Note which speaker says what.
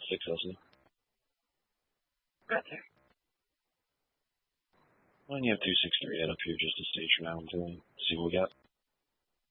Speaker 1: 6 LC.
Speaker 2: Got there.
Speaker 1: Well, and you have 263 head up here just to state your now and doing.